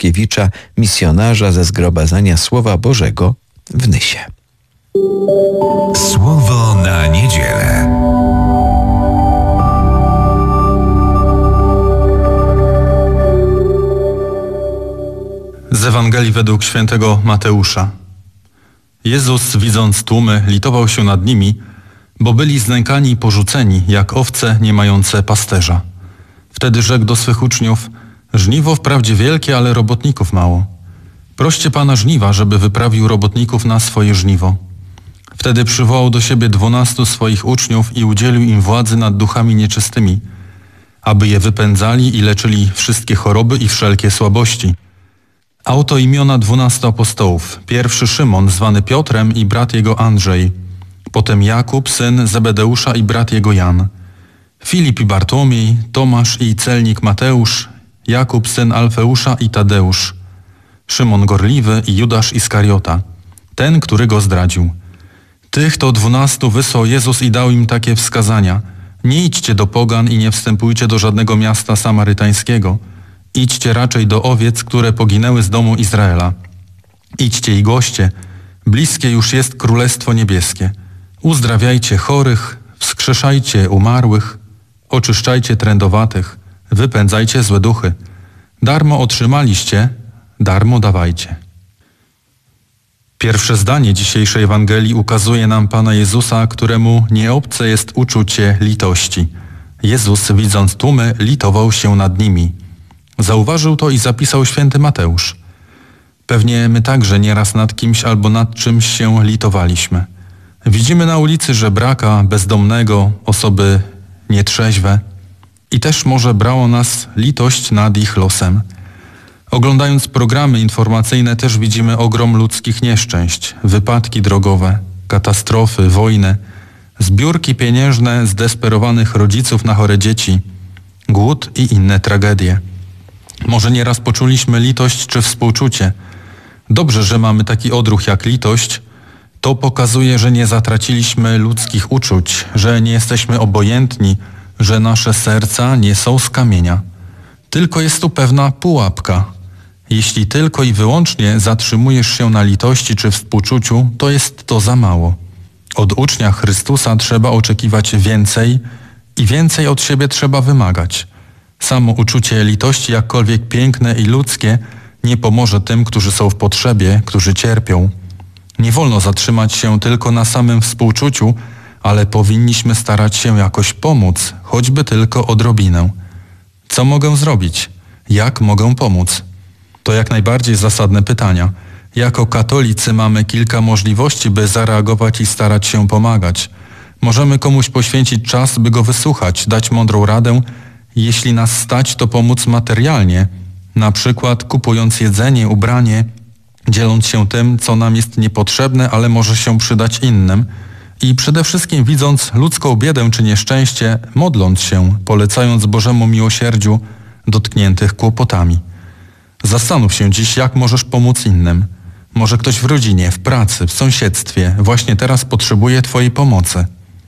Mickiewicza, misjonarza ze Zgromadzenia Słowa Bożego w Nysie. Słowo na niedzielę. Z Ewangelii według świętego Mateusza. Jezus, widząc tłumy, litował się nad nimi, bo byli znękani i porzuceni, jak owce nie mające pasterza. Wtedy rzekł do swych uczniów: żniwo wprawdzie wielkie, ale robotników mało. Proście Pana żniwa, żeby wyprawił robotników na swoje żniwo. Wtedy przywołał do siebie 12 swoich uczniów i udzielił im władzy nad duchami nieczystymi, aby je wypędzali i leczyli wszystkie choroby i wszelkie słabości. A oto imiona 12 apostołów. Pierwszy Szymon, zwany Piotrem, i brat jego Andrzej. Potem Jakub, syn Zebedeusza, i brat jego Jan. Filip i Bartłomiej, Tomasz i celnik Mateusz, Jakub, syn Alfeusza, i Tadeusz. Szymon Gorliwy i Judasz Iskariota, ten, który go zdradził. Tych to 12 wysłał Jezus i dał im takie wskazania: nie idźcie do pogan i nie wstępujcie do żadnego miasta samarytańskiego. Idźcie raczej do owiec, które poginęły z domu Izraela. Idźcie i głoście, bliskie już jest Królestwo Niebieskie. Uzdrawiajcie chorych, wskrzeszajcie umarłych, oczyszczajcie trędowatych, wypędzajcie złe duchy. Darmo otrzymaliście, darmo dawajcie. Pierwsze zdanie dzisiejszej Ewangelii ukazuje nam Pana Jezusa, któremu nieobce jest uczucie litości. Jezus, widząc tłumy, litował się nad nimi. Zauważył to i zapisał święty Mateusz. Pewnie my także nieraz nad kimś albo nad czymś się litowaliśmy. Widzimy na ulicy żebraka, bezdomnego, osoby nietrzeźwe i też może brało nas litość nad ich losem. Oglądając programy informacyjne też widzimy ogrom ludzkich nieszczęść, wypadki drogowe, katastrofy, wojny, zbiórki pieniężne zdesperowanych rodziców na chore dzieci, głód i inne tragedie. Może nieraz poczuliśmy litość czy współczucie. Dobrze, że mamy taki odruch jak litość. To pokazuje, że nie zatraciliśmy ludzkich uczuć, że nie jesteśmy obojętni, że nasze serca nie są z kamienia. Tylko jest tu pewna pułapka. Jeśli tylko i wyłącznie zatrzymujesz się na litości czy współczuciu, to jest to za mało. Od ucznia Chrystusa trzeba oczekiwać więcej i więcej od siebie trzeba wymagać. Samo uczucie litości, jakkolwiek piękne i ludzkie, nie pomoże tym, którzy są w potrzebie, którzy cierpią. Nie wolno zatrzymać się tylko na samym współczuciu, ale powinniśmy starać się jakoś pomóc, choćby tylko odrobinę. Co mogę zrobić? Jak mogę pomóc? To jak najbardziej zasadne pytania. Jako katolicy mamy kilka możliwości, by zareagować i starać się pomagać. Możemy komuś poświęcić czas, by go wysłuchać, dać mądrą radę. Jeśli nas stać, to pomóc materialnie, na przykład kupując jedzenie, ubranie, dzieląc się tym, co nam jest niepotrzebne, ale może się przydać innym. I przede wszystkim widząc ludzką biedę czy nieszczęście, modląc się, polecając Bożemu miłosierdziu dotkniętych kłopotami. Zastanów się dziś, jak możesz pomóc innym. Może ktoś w rodzinie, w pracy, w sąsiedztwie właśnie teraz potrzebuje Twojej pomocy.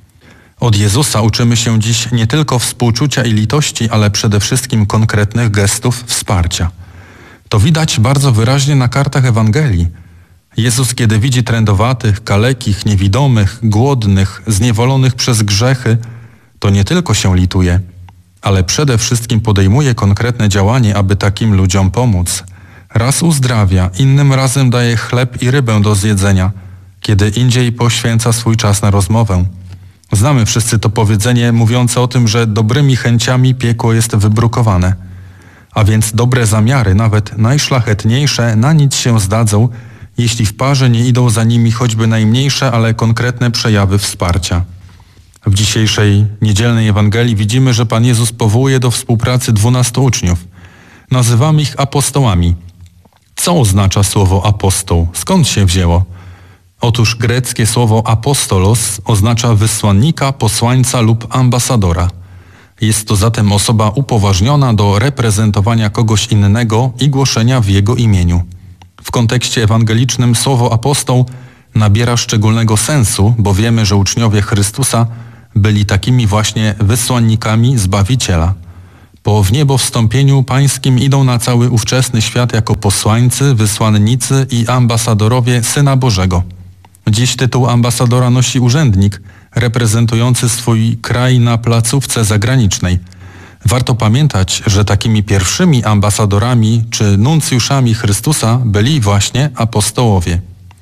Od Jezusa uczymy się dziś nie tylko współczucia i litości, ale przede wszystkim konkretnych gestów wsparcia. To widać bardzo wyraźnie na kartach Ewangelii. Jezus, kiedy widzi trędowatych, kalekich, niewidomych, głodnych, zniewolonych przez grzechy, to nie tylko się lituje, ale przede wszystkim podejmuje konkretne działanie, aby takim ludziom pomóc. Raz uzdrawia, innym razem daje chleb i rybę do zjedzenia, kiedy indziej poświęca swój czas na rozmowę. Znamy wszyscy to powiedzenie mówiące o tym, że dobrymi chęciami piekło jest wybrukowane. A więc dobre zamiary, nawet najszlachetniejsze, na nic się zdadzą, jeśli w parze nie idą za nimi choćby najmniejsze, ale konkretne przejawy wsparcia. W dzisiejszej niedzielnej Ewangelii widzimy, że Pan Jezus powołuje do współpracy 12 uczniów. Nazywamy ich apostołami. Co oznacza słowo apostoł? Skąd się wzięło? Otóż greckie słowo apostolos oznacza wysłannika, posłańca lub ambasadora. Jest to zatem osoba upoważniona do reprezentowania kogoś innego i głoszenia w jego imieniu. W kontekście ewangelicznym słowo apostoł nabiera szczególnego sensu, bo wiemy, że uczniowie Chrystusa byli takimi właśnie wysłannikami Zbawiciela. Po wniebowstąpieniu pańskim idą na cały ówczesny świat jako posłańcy, wysłannicy i ambasadorowie Syna Bożego. Dziś tytuł ambasadora nosi urzędnik reprezentujący swój kraj na placówce zagranicznej. Warto pamiętać, że takimi pierwszymi ambasadorami czy nuncjuszami Chrystusa byli właśnie apostołowie.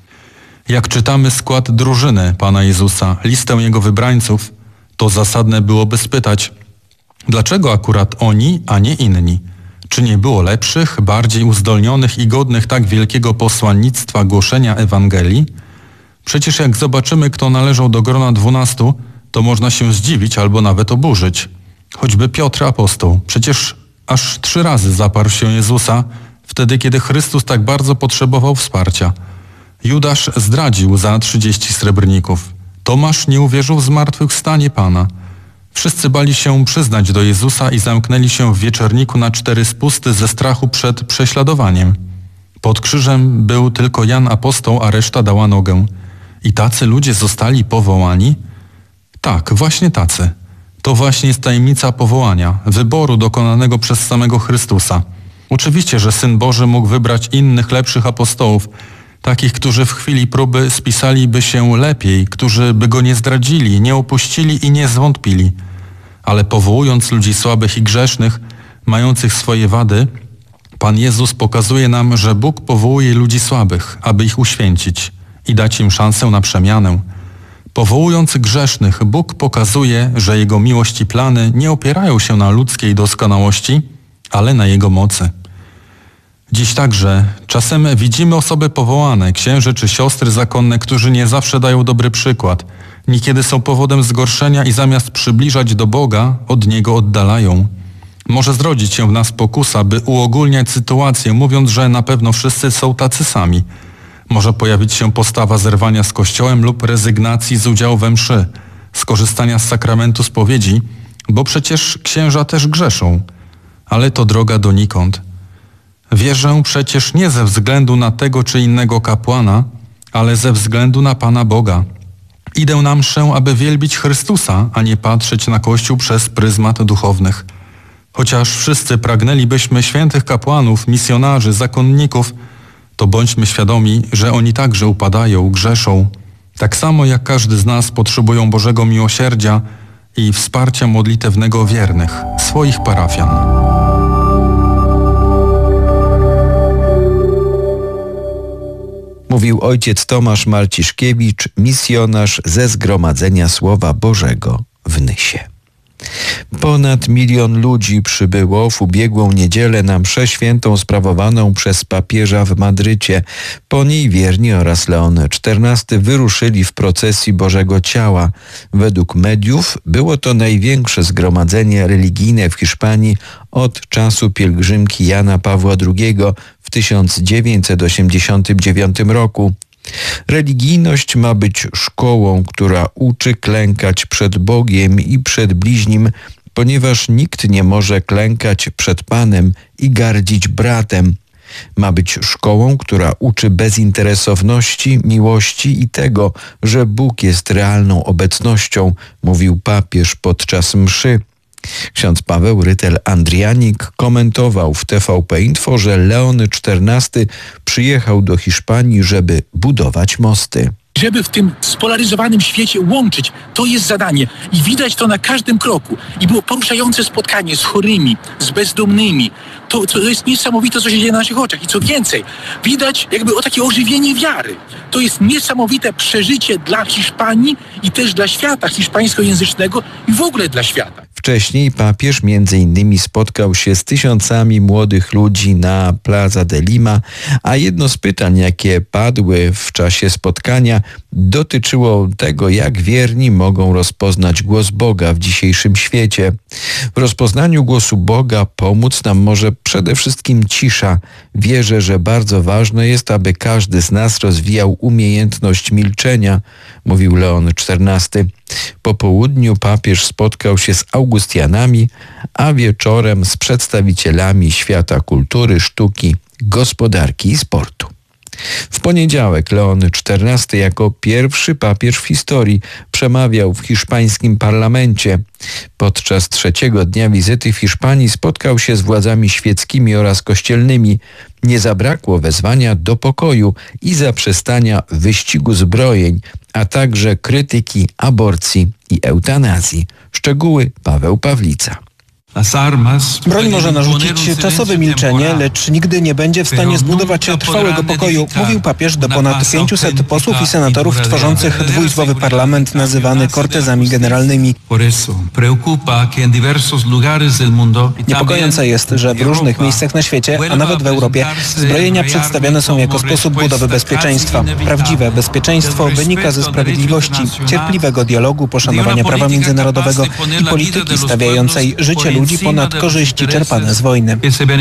Jak czytamy skład drużyny Pana Jezusa, listę Jego wybrańców, to zasadne byłoby spytać, dlaczego akurat oni, a nie inni? Czy nie było lepszych, bardziej uzdolnionych i godnych tak wielkiego posłannictwa głoszenia Ewangelii? Przecież jak zobaczymy, kto należał do grona 12, to można się zdziwić albo nawet oburzyć. Choćby Piotr apostoł, przecież aż 3 razy zaparł się Jezusa, wtedy kiedy Chrystus tak bardzo potrzebował wsparcia. Judasz zdradził za 30 srebrników. Tomasz nie uwierzył w zmartwychwstanie Pana. Wszyscy bali się przyznać do Jezusa i zamknęli się w wieczorniku na 4 spusty ze strachu przed prześladowaniem. Pod krzyżem był tylko Jan apostoł, a reszta dała nogę. I tacy ludzie zostali powołani? Tak, właśnie tacy. To właśnie jest tajemnica powołania, wyboru dokonanego przez samego Chrystusa. Oczywiście, że Syn Boży mógł wybrać innych, lepszych apostołów, takich, którzy w chwili próby spisaliby się lepiej, którzy by Go nie zdradzili, nie opuścili i nie zwątpili. Ale powołując ludzi słabych i grzesznych, mających swoje wady, Pan Jezus pokazuje nam, że Bóg powołuje ludzi słabych, aby ich uświęcić i dać im szansę na przemianę. Powołując grzesznych, Bóg pokazuje, że Jego miłość i plany nie opierają się na ludzkiej doskonałości, ale na Jego mocy. Dziś także czasem widzimy osoby powołane, księży czy siostry zakonne, którzy nie zawsze dają dobry przykład. Niekiedy są powodem zgorszenia i zamiast przybliżać do Boga, od Niego oddalają. Może zrodzić się w nas pokusa, by uogólniać sytuację, mówiąc, że na pewno wszyscy są tacy sami. Może pojawić się postawa zerwania z Kościołem lub rezygnacji z udziału we mszy, skorzystania z sakramentu spowiedzi, bo przecież księża też grzeszą. Ale to droga donikąd. Wierzę przecież nie ze względu na tego czy innego kapłana, ale ze względu na Pana Boga. Idę na mszę, aby wielbić Chrystusa, a nie patrzeć na Kościół przez pryzmat duchownych. Chociaż wszyscy pragnęlibyśmy świętych kapłanów, misjonarzy, zakonników, to bądźmy świadomi, że oni także upadają, grzeszą. Tak samo jak każdy z nas potrzebują Bożego miłosierdzia i wsparcia modlitewnego wiernych, swoich parafian. Mówił ojciec Tomasz Marciszkiewicz, misjonarz ze Zgromadzenia Słowa Bożego w Nysie. Ponad 1 milion ludzi przybyło w ubiegłą niedzielę na mszę świętą sprawowaną przez papieża w Madrycie. Po niej wierni oraz Leon XIV wyruszyli w procesji Bożego Ciała. Według mediów było to największe zgromadzenie religijne w Hiszpanii od czasu pielgrzymki Jana Pawła II w 1989 roku. Religijność ma być szkołą, która uczy klękać przed Bogiem i przed bliźnim, ponieważ nikt nie może klękać przed Panem i gardzić bratem. Ma być szkołą, która uczy bezinteresowności, miłości i tego, że Bóg jest realną obecnością, mówił papież podczas mszy. Ksiądz Paweł Rytel-Andrianik komentował w TVP Info, że Leon XIV przyjechał do Hiszpanii, żeby budować mosty. Żeby w tym spolaryzowanym świecie łączyć, to jest zadanie. I widać to na każdym kroku. I było poruszające spotkanie z chorymi, z bezdomnymi. To jest niesamowite, co się dzieje na naszych oczach. I co więcej, widać jakby takie ożywienie wiary. To jest niesamowite przeżycie dla Hiszpanii i też dla świata hiszpańskojęzycznego i w ogóle dla świata. Wcześniej papież między innymi spotkał się z tysiącami młodych ludzi na Plaza de Lima, a jedno z pytań, jakie padły w czasie spotkania, dotyczyło tego, jak wierni mogą rozpoznać głos Boga w dzisiejszym świecie. W rozpoznaniu głosu Boga pomóc nam może przede wszystkim cisza. Wierzę, że bardzo ważne jest, aby każdy z nas rozwijał umiejętność milczenia, mówił Leon XIV. Po południu papież spotkał się z Augustianami, a wieczorem z przedstawicielami świata kultury, sztuki, gospodarki i sportu. W poniedziałek Leon XIV jako pierwszy papież w historii przemawiał w hiszpańskim parlamencie. Podczas trzeciego dnia wizyty w Hiszpanii spotkał się z władzami świeckimi oraz kościelnymi. Nie zabrakło wezwania do pokoju i zaprzestania wyścigu zbrojeń, a także krytyki aborcji i eutanazji. Szczegóły Paweł Pawlica. Broń może narzucić czasowe milczenie, lecz nigdy nie będzie w stanie zbudować trwałego pokoju, mówił papież do ponad 500 posłów i senatorów tworzących dwuizbowy parlament nazywany kortezami generalnymi. Niepokojące jest, że w różnych miejscach na świecie, a nawet w Europie, zbrojenia przedstawiane są jako sposób budowy bezpieczeństwa. Prawdziwe bezpieczeństwo wynika ze sprawiedliwości, cierpliwego dialogu, poszanowania prawa międzynarodowego i polityki stawiającej życie ludzi ponad korzyści czerpane z wojny.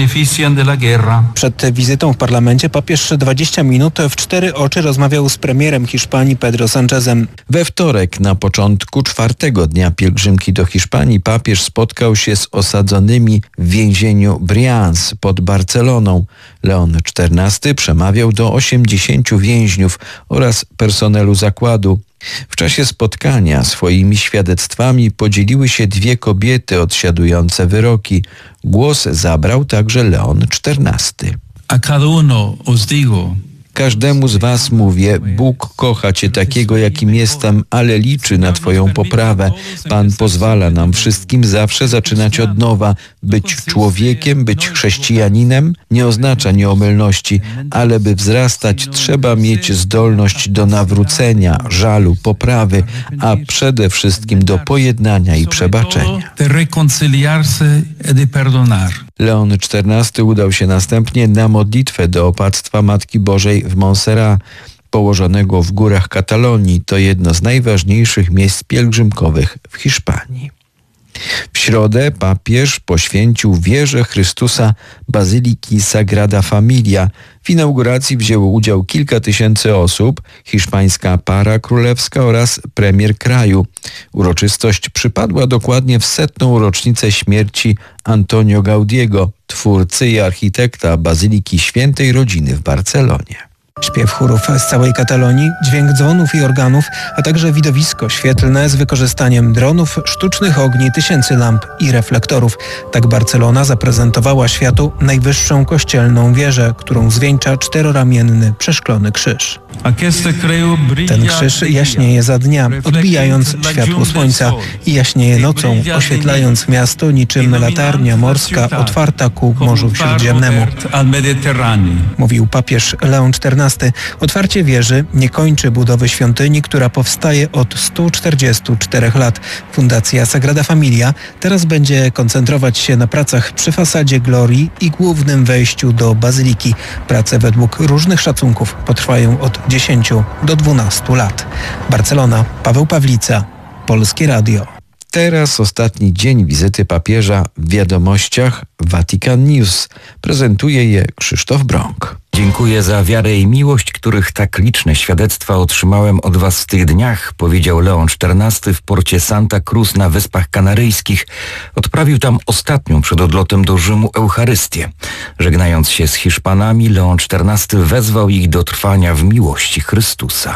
Przed wizytą w parlamencie papież 20 minut w 4 oczy rozmawiał z premierem Hiszpanii Pedro Sánchezem. We wtorek, na początku 4. dnia pielgrzymki do Hiszpanii, papież spotkał się z osadzonymi w więzieniu Brians pod Barceloną. Leon XIV przemawiał do 80 więźniów oraz personelu zakładu. W czasie spotkania swoimi świadectwami podzieliły się 2 kobiety odsiadujące wyroki. Głos zabrał także Leon XIV. A cada uno os digo: Każdemu z was mówię, Bóg kocha cię takiego, jakim jestem, ale liczy na twoją poprawę. Pan pozwala nam wszystkim zawsze zaczynać od nowa. Być człowiekiem, być chrześcijaninem nie oznacza nieomylności, ale by wzrastać, trzeba mieć zdolność do nawrócenia, żalu, poprawy, a przede wszystkim do pojednania i przebaczenia. Leon XIV udał się następnie na modlitwę do opactwa Matki Bożej w Montserrat, położonego w górach Katalonii. To jedno z najważniejszych miejsc pielgrzymkowych w Hiszpanii. W środę papież poświęcił wierze Chrystusa bazyliki Sagrada Familia. W inauguracji wzięło udział kilka tysięcy osób, hiszpańska para królewska oraz premier kraju. Uroczystość przypadła dokładnie w 100. rocznicę śmierci Antonio Gaudiego, twórcy i architekta Bazyliki Świętej Rodziny w Barcelonie. Śpiew chórów z całej Katalonii, dźwięk dzwonów i organów, a także widowisko świetlne z wykorzystaniem dronów, sztucznych ogni, tysięcy lamp i reflektorów. Tak Barcelona zaprezentowała światu najwyższą kościelną wieżę, którą zwieńcza 4-ramienny przeszklony krzyż. Ten krzyż jaśnieje za dnia, odbijając światło słońca i jaśnieje nocą, oświetlając miasto niczym latarnia morska otwarta ku Morzu Śródziemnemu. Mówił papież Leon XIV. Otwarcie wieży nie kończy budowy świątyni, która powstaje od 144 lat. Fundacja Sagrada Familia teraz będzie koncentrować się na pracach przy fasadzie Glorii i głównym wejściu do bazyliki. Prace według różnych szacunków potrwają od 10 do 12 lat. Barcelona, Paweł Pawlica, Polskie Radio. Teraz ostatni dzień wizyty papieża w wiadomościach Vatican News. Prezentuje je Krzysztof Brąk. Dziękuję za wiarę i miłość, których tak liczne świadectwa otrzymałem od was w tych dniach, powiedział Leon XIV w porcie Santa Cruz na Wyspach Kanaryjskich. Odprawił tam ostatnią przed odlotem do Rzymu Eucharystię. Żegnając się z Hiszpanami, Leon XIV wezwał ich do trwania w miłości Chrystusa.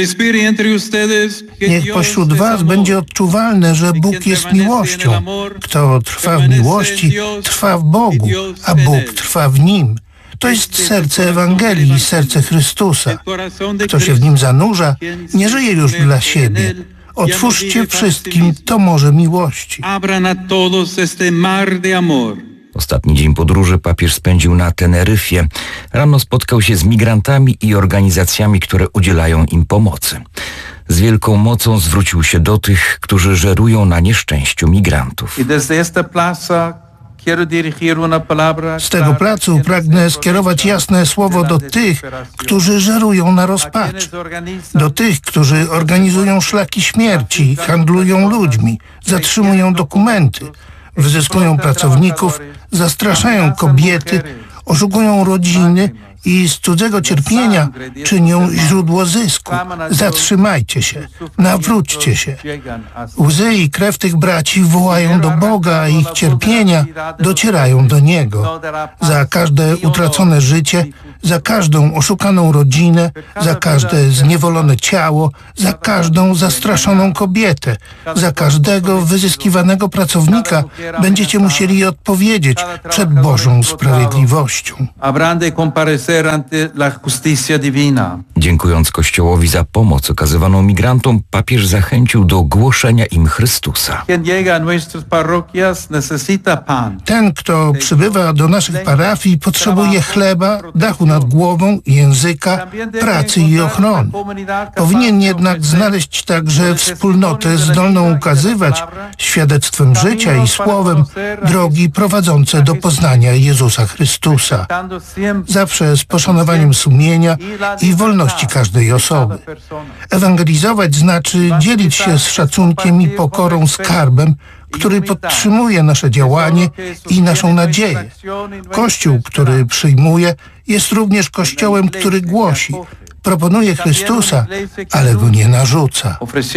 Niech pośród was będzie odczuwalne, że Bóg jest miłością. Kto trwa w miłości, trwa w Bogu, a Bóg trwa w nim. To jest serce Ewangelii, serce Chrystusa. Kto się w nim zanurza, nie żyje już dla siebie. Otwórzcie wszystkim to morze miłości. Ostatni dzień podróży papież spędził na Teneryfie. Rano spotkał się z migrantami i organizacjami, które udzielają im pomocy. Z wielką mocą zwrócił się do tych, którzy żerują na nieszczęściu migrantów. Z tego placu pragnę skierować jasne słowo do tych, którzy żerują na rozpaczy, do tych, którzy organizują szlaki śmierci, handlują ludźmi, zatrzymują dokumenty, wyzyskują pracowników, zastraszają kobiety, oszukują rodziny i z cudzego cierpienia czynią źródło zysku. Zatrzymajcie się, nawróćcie się. Łzy i krew tych braci wołają do Boga, a ich cierpienia docierają do Niego. Za każde utracone życie za każdą oszukaną rodzinę, za każde zniewolone ciało, za każdą zastraszoną kobietę, za każdego wyzyskiwanego pracownika będziecie musieli odpowiedzieć przed Bożą sprawiedliwością. Dziękując Kościołowi za pomoc okazywaną migrantom, papież zachęcił do głoszenia im Chrystusa. Ten, kto przybywa do naszych parafii, potrzebuje chleba, dachu nad głową, języka, pracy i ochrony. Powinien jednak znaleźć także wspólnotę zdolną ukazywać świadectwem życia i słowem drogi prowadzące do poznania Jezusa Chrystusa. Zawsze z poszanowaniem sumienia i wolności każdej osoby. Ewangelizować znaczy dzielić się z szacunkiem i pokorą skarbem, który podtrzymuje nasze działanie i naszą nadzieję. Kościół, który przyjmuje, jest również Kościołem, który głosi, proponuje Chrystusa, ale go nie narzuca.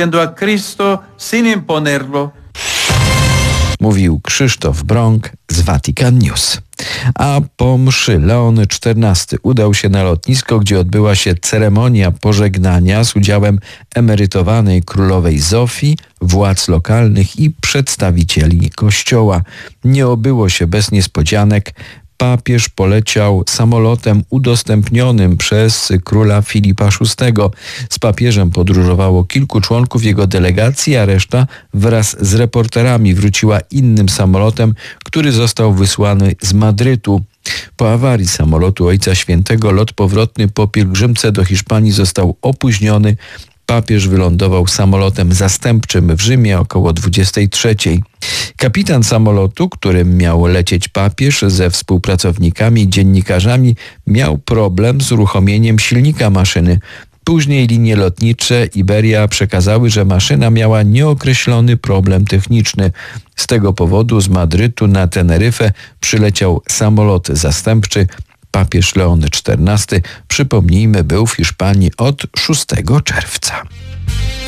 Mówił Krzysztof Brąk z Vatican News. A po mszy Leon XIV udał się na lotnisko, gdzie odbyła się ceremonia pożegnania z udziałem emerytowanej królowej Zofii, władz lokalnych i przedstawicieli Kościoła. Nie obyło się bez niespodzianek. Papież poleciał samolotem udostępnionym przez króla Filipa VI. Z papieżem podróżowało kilku członków jego delegacji, a reszta wraz z reporterami wróciła innym samolotem, który został wysłany z Madrytu. Po awarii samolotu Ojca Świętego lot powrotny po pielgrzymce do Hiszpanii został opóźniony. Papież wylądował samolotem zastępczym w Rzymie około 23:00. Kapitan samolotu, którym miał lecieć papież, ze współpracownikami i dziennikarzami miał problem z uruchomieniem silnika maszyny. Później linie lotnicze Iberia przekazały, że maszyna miała nieokreślony problem techniczny. Z tego powodu z Madrytu na Teneryfę przyleciał samolot zastępczy. Papież Leon XIV, przypomnijmy, był w Hiszpanii od 6 czerwca.